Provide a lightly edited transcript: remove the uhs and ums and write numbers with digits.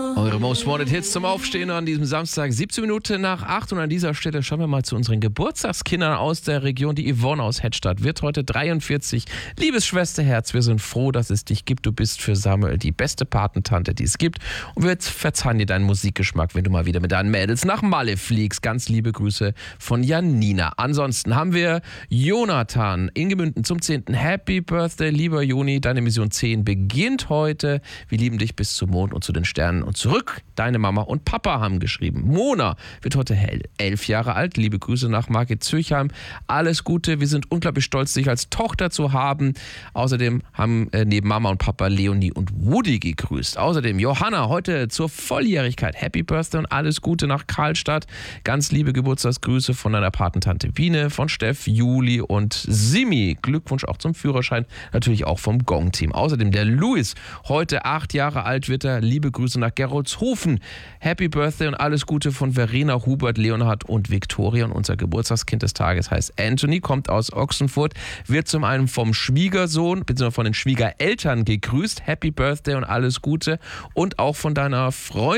Eure Most Wanted Hits zum Aufstehen an diesem Samstag, 17 Minuten nach 8. Und an dieser Stelle schauen wir mal zu unseren Geburtstagskindern aus der Region. Die Yvonne aus Hedstadt wird heute 43. Liebes Schwesterherz, wir sind froh, dass es dich gibt. Du bist für Samuel die beste Patentante, die es gibt. Und wir verzeihen dir deinen Musikgeschmack, wenn du mal wieder mit deinen Mädels nach Malle fliegst. Ganz liebe Grüße von Janina. Ansonsten haben wir Jonathan in Gemünden zum 10. Happy Birthday, lieber Joni. Deine Mission 10 beginnt heute. Wir lieben dich bis zum Mond und zu den Sternen und zurück. Deine Mama und Papa haben geschrieben. Mona wird heute 11 Jahre alt. Liebe Grüße nach Margit Zürchheim. Alles Gute. Wir sind unglaublich stolz, dich als Tochter zu haben. Außerdem haben neben Mama und Papa Leonie und Woody gegrüßt. Außerdem Johanna heute zur Volljährigkeit. Happy Birthday und alles Gute nach Karlstadt. Ganz liebe Geburtstagsgrüße von deiner Patentante Wiene, von Steff, Juli und Simi. Glückwunsch auch zum Führerschein. Natürlich auch vom Gong-Team. Außerdem der Luis, heute 8 Jahre alt wird er. Liebe Grüße nach Geroldshofen. Happy Birthday und alles Gute von Verena, Hubert, Leonhard und Viktoria. Und unser Geburtstagskind des Tages heißt Anthony, kommt aus Ochsenfurt, wird zum einen vom Schwiegersohn bzw. von den Schwiegereltern gegrüßt. Happy Birthday und alles Gute. Und auch von deiner Freundin